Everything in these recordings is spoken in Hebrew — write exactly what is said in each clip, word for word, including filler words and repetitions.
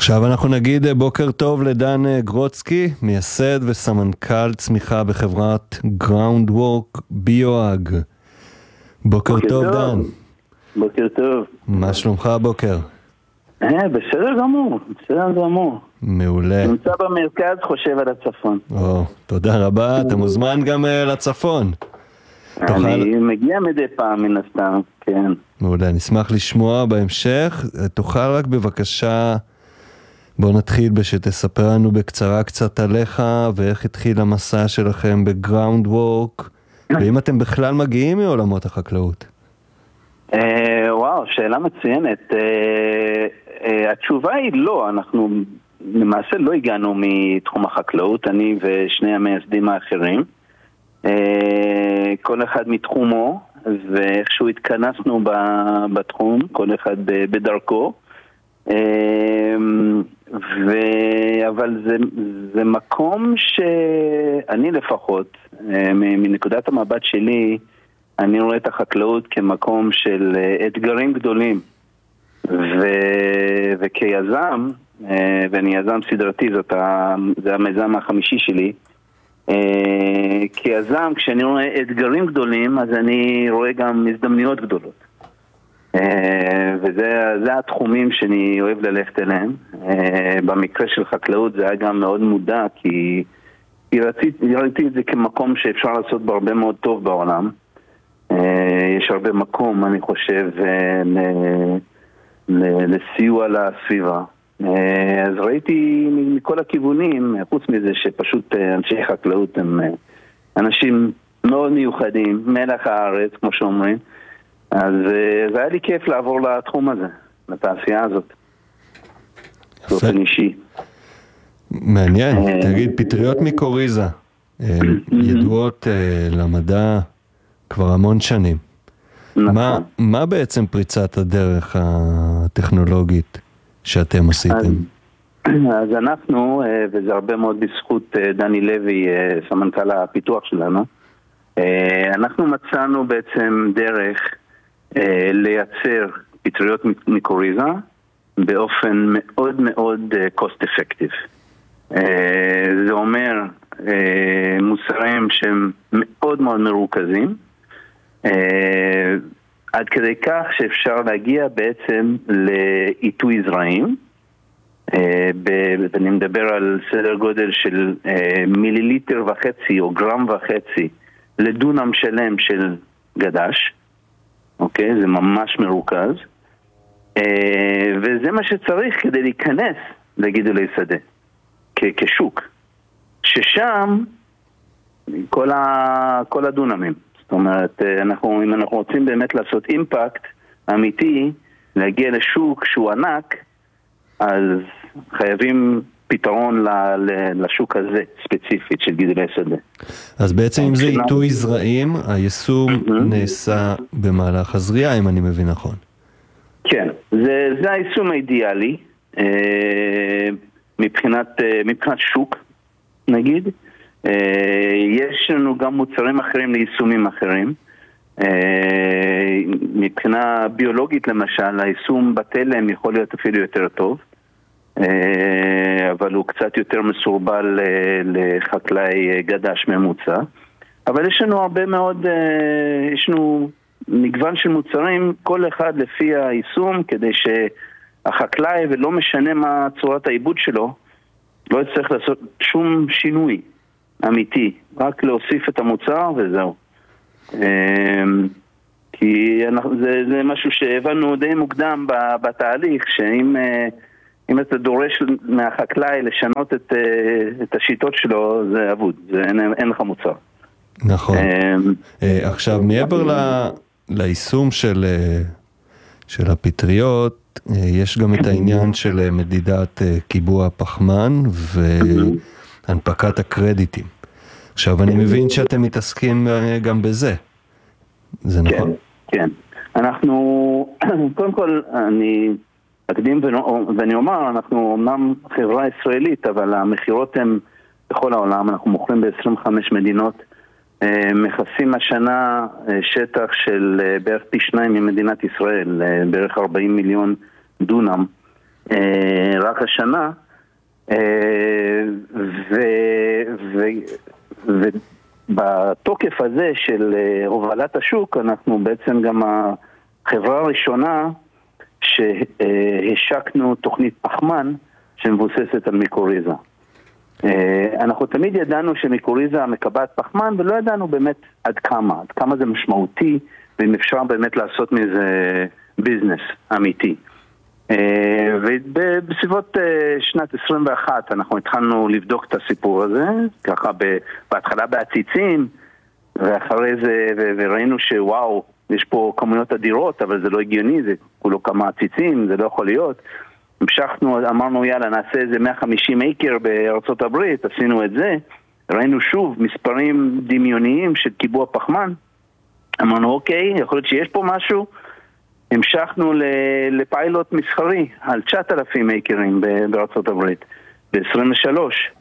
עכשיו אנחנו נגיד בוקר טוב לדן גרוצקי, מייסד וסמנכ"ל צמיחה בחברת Groundwork ביואג. בוקר, בוקר טוב, טוב דן. בוקר טוב. מה שלומך הבוקר? אה, בסדר גמור, בסדר גמור. מעולה. נמצא במרכז, חושב על הצפון. או, תודה רבה, אתה מוזמן גם uh, לצפון. אני תוכל... מגיע מדי פעם מן הסתם, כן. מעולה, נשמח לשמוע בהמשך. תוכל רק בבקשה, בוא נתחיל בשתספר לנו בקצרה קצת עליך, ואיך התחיל המסע שלכם ב-Groundwork, ואם אתם בכלל מגיעים מעולמות החקלאות. אה, וואו, שאלה מצוינת. אה, אה, התשובה היא לא, אנחנו למעשה לא הגענו מתחום החקלאות, אני ושני המייסדים האחרים. אה, כל אחד מתחומו, ואיכשהו התכנסנו בתחום, כל אחד בדרכו. ו... אבל זה, זה מקום שאני לפחות, מנקודת המבט שלי, אני רואה את החקלאות כמקום של אתגרים גדולים. ו... וכיזם, ואני יזם סדרתי, זאת ה... זה המיזם החמישי שלי, כיזם, כשאני רואה אתגרים גדולים, אז אני רואה גם הזדמנויות גדולות. וזה זה התחומים שאני אוהב ללכת אליהם. במקרה של חקלאות זה היה גם מאוד מודע, כי ראיתי, ראיתי את זה כמקום שאפשר לעשות בהרבה מאוד טוב בעולם. יש הרבה מקום, אני חושב, לסיוע לסביבה. אז ראיתי מכל הכיוונים, חוץ מזה שפשוט אנשי חקלאות הם אנשים מאוד מיוחדים, מלח הארץ, כמו שאומרים. אז זה היה לי כיף לעבור לתחום הזה, לתעשייה הזאת. באופן אישי. מעניין, תגיד, פטריות מקוריזה, ידועות למדע כבר המון שנים. מה, מה בעצם פריצת הדרך הטכנולוגית שאתם עשיתם? אז, אז אנחנו, וזה הרבה מאוד בזכות דני לוי, סמנכ"ל הפיתוח שלנו, אנחנו מצאנו בעצם דרך לייצר פטריות מקוריזה באופן מאוד מאוד cost effective. זה אומר מוצרים שהם מאוד מאוד מרוכזים, עד כדי כך שאפשר להגיע בעצם לעיתוי זרעים. אני מדבר על סדר גודל של מיליליטר וחצי או גרם וחצי לדונם שלם של גדש. אוקיי, זה ממש מרוכז, וזה מה שצריך כדי להיכנס לגידולי שדה, כשוק, ששם כל, ה, כל הדונמים. זאת אומרת, אנחנו, אם אנחנו רוצים באמת לעשות אימפקט אמיתי, להגיע לשוק שהוא ענק, אז חייבים פתרון לשוק הזה, ספציפית, של גידולי שדה. אז בעצם אם זה עיתוי זרעים, היישום נעשה במהלך הזריעה, אם אני מבין נכון. כן, זה, זה היישום האידיאלי, מבחינת, מבחינת שוק, נגיד. יש לנו גם מוצרים אחרים ליישומים אחרים. מבחינה ביולוגית, למשל, היישום בתלם יכול להיות אפילו יותר טוב. אבל הוא קצת יותר מסורבל לחקלאי גדש ממוצע. אבל יש לנו הרבה מאוד, יש לנו מגוון של מוצרים, כל אחד לפי היישום, כדי שהחקלאי, ולא משנה מה צורת העיבוד שלו, לא יצטרך לעשות שום שינוי אמיתי, רק להוסיף את המוצר וזהו. כי זה, זה משהו שהבנו די מוקדם בתהליך, שאם אם אתה דורש מהחקלאי לשנות את, את השיטות שלו, זה אבוד, זה, אין, אין לך מוצר. נכון. עכשיו, מעבר ליישום של, של הפטריות, יש גם את העניין של מדידת קיבוע פחמן והנפקת הקרדיטים. עכשיו, אני מבין שאתם מתעסקים גם בזה. זה נכון? כן, כן. אנחנו, קודם כל, אני אקדים ואני אומר, אנחנו אומנם חברה ישראלית, אבל המחירות הן בכל העולם, אנחנו מוכרים ב-עשרים וחמש מדינות, מכסים השנה שטח של בערך פי שניים ממדינת ישראל, בערך ארבעים מיליון דונם, רק השנה, ובתוקף הזה של הובלת השוק, אנחנו בעצם גם החברה הראשונה שהשקנו תוכנית פחמן שמבוססת על מיקוריזה. אנחנו תמיד ידענו שמיקוריזה מקבעת פחמן, ולא ידענו באמת עד כמה, עד כמה זה משמעותי, ואם אפשר באמת לעשות מזה ביזנס אמיתי. ובסביבות שנת עשרים ואחת אנחנו התחלנו לבדוק את הסיפור הזה, ככה בהתחלה בעציצים, ואחרי זה, וראינו שוואו, יש פה כמויות אדירות, אבל זה לא הגיוני, זה כולו כמה עציצים, זה לא יכול להיות. המשכנו, אמרנו יאללה, נעשה איזה מאה וחמישים איקר בארצות הברית, עשינו את זה, ראינו שוב מספרים דמיוניים של קיבוע פחמן, אמרנו אוקיי, יכול להיות שיש פה משהו, המשכנו לפיילוט מסחרי על תשעת אלפים איקרים בארצות הברית, ב-עשרים ושלוש,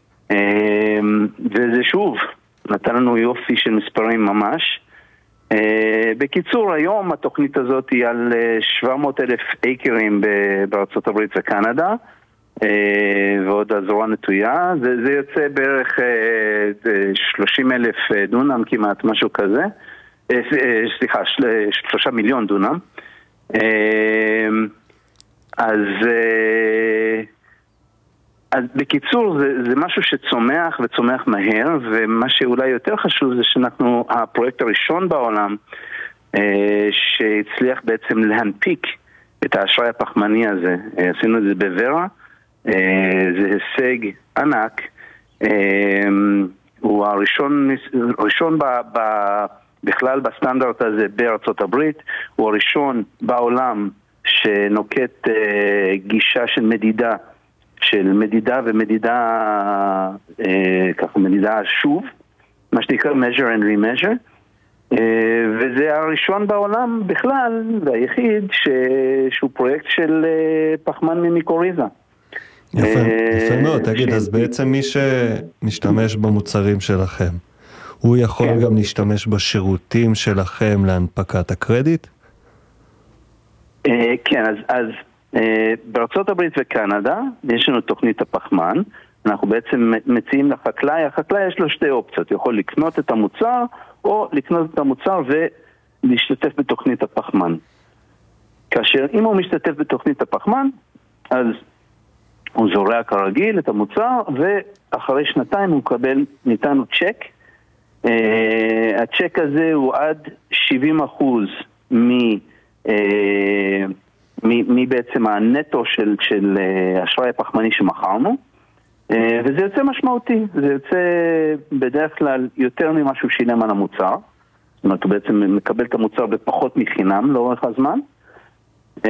וזה שוב, נתן לנו יופי של מספרים ממש. בקיצור, היום התוכנית הזאת היא על שבע מאות אלף איקרים בארצות הברית וקנדה, ועוד הזרוע נטויה, זה, זה יוצא בערך שלושים אלף דונם כמעט, משהו כזה, סליחה, שלושה מיליון דונם. אז, אז בקיצור, זה, זה משהו שצומח וצומח מהר, ומה שאולי יותר חשוב זה שאנחנו, הפרויקט הראשון בעולם, שהצליח בעצם להנפיק את האשראי הפחמני הזה. עשינו את זה בוורה, זה הישג ענק, הוא הראשון, ראשון ב, ב, בכלל בסטנדרט הזה בארצות הברית, הוא הראשון בעולם שנוקט גישה של מדידה, של מדידה ומדידה, ככה מדידה שוב, מה שנקרא measure and remeasure, וזה הראשון בעולם בכלל, והיחיד שהוא פרויקט של פחמן ממיקוריזה. יפה, יפה מאוד. תגיד, אז בעצם מי שמשתמש במוצרים שלכם, הוא יכול גם להשתמש בשירותים שלכם להנפקת הקרדיט? כן, אז, אז בארצות הברית וקנדה יש לנו תוכנית הפחמן, אנחנו בעצם מציעים לחקלאי, החקלאי יש לו שתי אופציות, יכול לקנות את המוצר או לקנות את המוצר ולהשתתף בתוכנית הפחמן. כאשר אם הוא משתתף בתוכנית הפחמן, אז הוא זורע כרגיל את המוצר, ואחרי שנתיים הוא מקבל מאיתנו צ'ק. Uh, הצ'ק הזה הוא עד שבעים אחוז מבעצם הנטו של, של אשראי הפחמני שמכרנו, uh, וזה יוצא משמעותי, זה יוצא בדרך כלל יותר ממה שהוא שילם על המוצר, זאת אומרת הוא בעצם מקבל את המוצר בפחות מחינם לאורך הזמן, uh,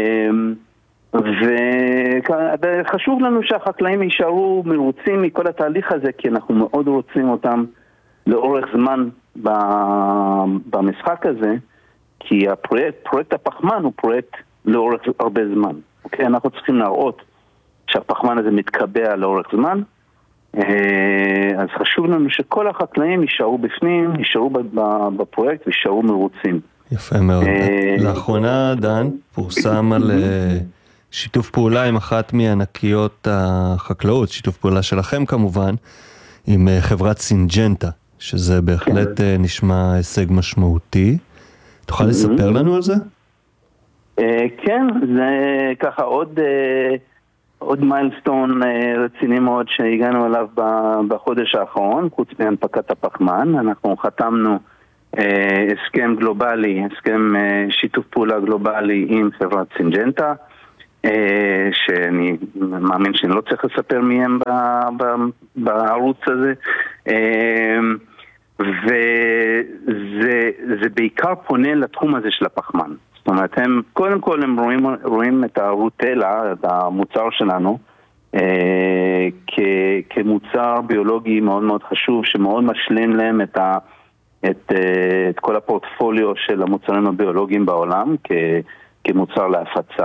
וחשוב לנו שהחקלאים יישארו מרוצים מכל התהליך הזה, כי אנחנו מאוד רוצים אותם לאורך זמן במשחק הזה, כי הפרויקט, פרויקט הפחמן הוא פרויקט לאורך הרבה זמן. אוקיי? אנחנו צריכים להראות שהפחמן הזה מתקבע לאורך זמן, אז חשוב לנו שכל החקלאים יישארו בפנים, יישארו בפרויקט ויישארו מרוצים. יפה מאוד. לאחרונה, דן, פורסם על שיתוף פעולה עם אחת מענקיות החקלאות, שיתוף פעולה שלכם כמובן, עם חברת סינג'נטה, שזה בהחלט כן. נשמע הישג משמעותי. תוכל לספר לנו על זה? כן, זה ככה עוד, עוד מיילסטון רציני מאוד שהגענו אליו בחודש האחרון, חוץ מהנפקת הפחמן. אנחנו חתמנו הסכם גלובלי, הסכם שיתוף פעולה גלובלי עם חברת סינג'נטה, שאני מאמין שאני לא צריך לספר מהם בערוץ הזה, וזה זה בעיקר פונה לתחום הזה של הפחמן. זאת אומרת, הם, קודם כל הם רואים, רואים את הרוטלה, את המוצר שלנו, כ, כמוצר ביולוגי מאוד מאוד חשוב, שמאוד משלים להם את, ה, את, את כל הפורטפוליו של המוצרים הביולוגיים בעולם, כ, כמוצר להפצה.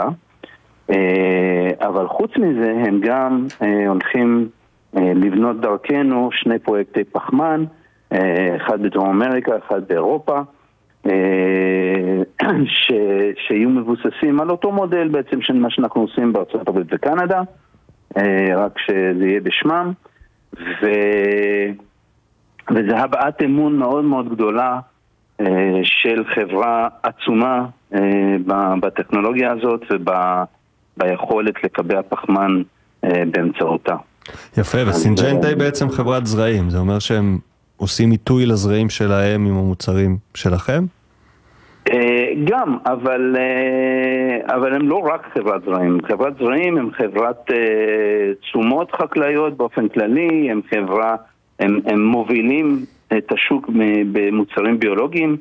אבל חוץ מזה הם גם הולכים לבנות דרכנו שני פרויקטי פחמן, אחד בדרום אמריקה, אחד באירופה, ש, שיהיו מבוססים על אותו מודל בעצם של מה שאנחנו עושים בארצות הברית וקנדה, רק שזה יהיה בשמם, ו... וזה הבעת אמון מאוד מאוד גדולה של חברה עצומה בטכנולוגיה הזאת וביכולת לקבע פחמן באמצעותה. יפה, וסינג'נטה היא בעצם חברת זרעים, זה אומר שהם עושים עיתוי לזרעים שלהם עם המוצרים שלכם? גם, אבל, אבל הם לא רק חברת זרעים. חברת זרעים הם חברת תשומות חקלאיות באופן כללי, הם חברה, הם, הם מובילים את השוק במוצרים ביולוגיים,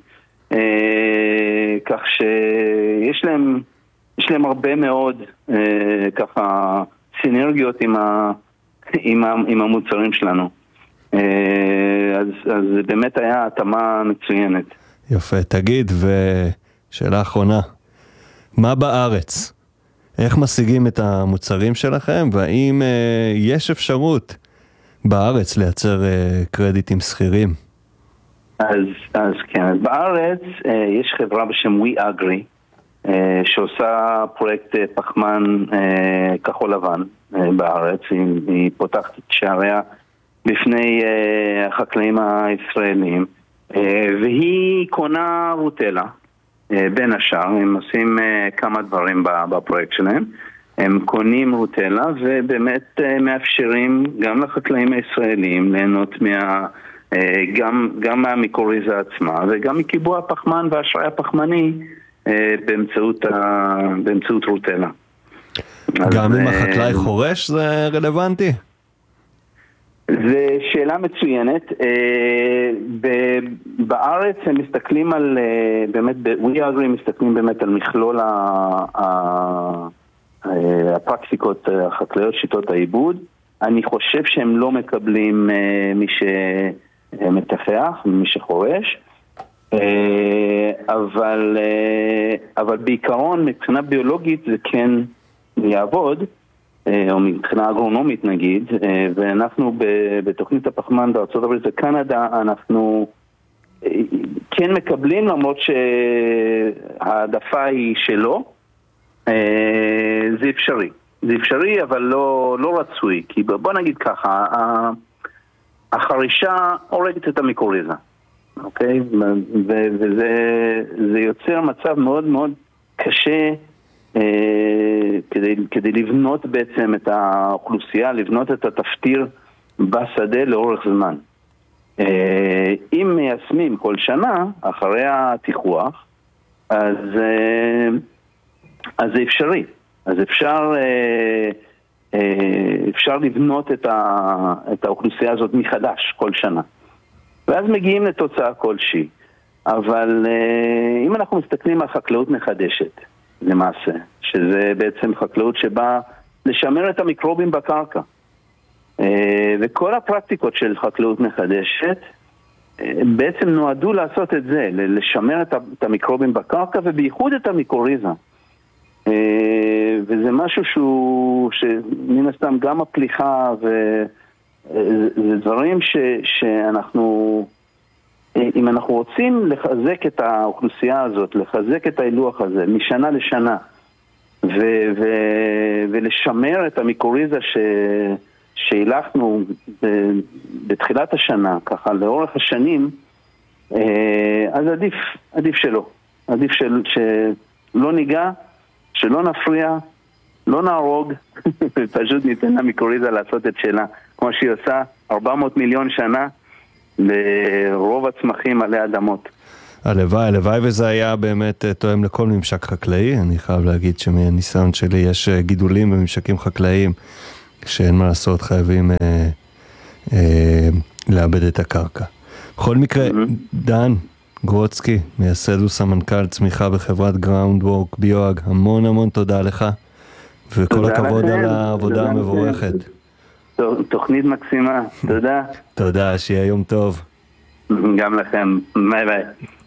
כך שיש להם, יש להם הרבה מאוד ככה סינרגיות עם, ה, עם, ה, עם המוצרים שלנו. אז, אז באמת היה התאמה מצוינת. יפה, תגיד, ושאלה אחרונה, מה בארץ? איך משיגים את המוצרים שלכם, והאם אה, יש אפשרות בארץ לייצר אה, קרדיטים סחירים? אז, אז כן, אז בארץ אה, יש חברה בשם WeAgri, אה, שעושה פרויקט אה, פחמן אה, כחול לבן אה, בארץ, היא, היא פותחת את שעריה בפני אה, החקלאים הישראלים, והיא קונה רוטלה, בין השאר, הם עושים כמה דברים בפרויקט שלהם, הם קונים רוטלה ובאמת מאפשרים גם לחקלאים הישראלים ליהנות מה, גם, גם מהמיקוריזה עצמה וגם מקיבוע הפחמן והאשראי הפחמני באמצעות, ה, באמצעות רוטלה. גם אם החקלאי חורש זה רלוונטי? זו שאלה מצוינת. בארץ הם מסתכלים על, באמת, ב-WeAgri מסתכלים באמת על מכלול הפרקטיקות החקלאיות, שיטות העיבוד. אני חושב שהם לא מקבלים מי שמתפח, מי שחורש, אבל, אבל בעיקרון מבחינה ביולוגית זה כן יעבוד, או מבחינה אגרונומית נגיד, ואנחנו בתוכנית הפחמן בארצות הברית וקנדה, אנחנו כן מקבלים, למרות שהעדפה היא שלא, זה אפשרי. זה אפשרי, אבל לא, לא רצוי, כי בוא נגיד ככה, החרישה הורגת את המיקוריזה, אוקיי? וזה זה יוצר מצב מאוד מאוד קשה, כדי, כדי לבנות בעצם את האוכלוסייה, לבנות את התפטיר בשדה לאורך זמן. אם מיישמים כל שנה, אחרי התיחוח, אז, אז זה אפשרי. אז אפשר, אפשר לבנות את, ה, את האוכלוסייה הזאת מחדש כל שנה. ואז מגיעים לתוצאה כלשהי. אבל אם אנחנו מסתכלים על חקלאות מחדשת, למעשה, שזה בעצם חקלאות שבאה לשמר את המיקרובים בקרקע. וכל הפרקטיקות של חקלאות מחדשת בעצם נועדו לעשות את זה, לשמר את המיקרובים בקרקע ובייחוד את המיקוריזה. וזה משהו שהוא, שמן הסתם גם הפליחה וזה דברים ש, שאנחנו, אם אנחנו רוצים לחזק את האוכלוסייה הזאת, לחזק את ההילוח הזה משנה לשנה ו, ו, ולשמר את המיקוריזה ש, שהילחנו בתחילת השנה, ככה לאורך השנים, אז עדיף, עדיף שלא. עדיף של, שלא ניגע, שלא נפריע, לא נהרוג, פשוט ניתן למיקוריזה לעשות את שלה, כמו שהיא עושה ארבע מאות מיליון שנה לרוב הצמחים עלי אדמות. הלוואי, הלוואי וזה היה באמת תואם לכל ממשק חקלאי. אני חייב להגיד שמניסיון שלי יש גידולים בממשקים חקלאיים שאין מה לעשות, חייבים אה, אה, לאבד את הקרקע. בכל מקרה, mm-hmm. דן גרוצקי, מייסד וסמנכ"ל צמיחה בחברת גראונדוורק ביואג, המון המון תודה לך, וכל הכבוד על העבודה המבורכת. תוכנית מקסימה, תודה. תודה, שיהיה יום טוב. גם לכם, ביי ביי.